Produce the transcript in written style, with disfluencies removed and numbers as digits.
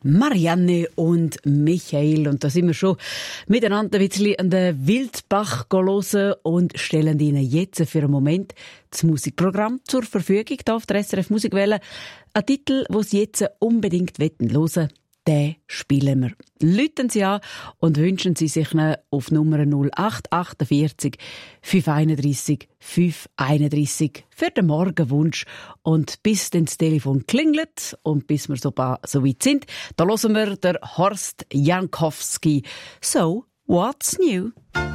Marianne und Michael. Und da sind wir schon miteinander ein bisschen an den Wildbach hören und stellen Ihnen jetzt für einen Moment das Musikprogramm zur Verfügung hier auf der SRF Musikwelle. Ein Titel, den Sie jetzt unbedingt hören wollen, den spielen wir. Läuten Sie an und wünschen Sie sich auf Nummer 0848 531 531 für den Morgenwunsch. Und bis dann das Telefon klingelt und bis wir so weit sind, da hören wir der Horst Jankowski. So, what's new?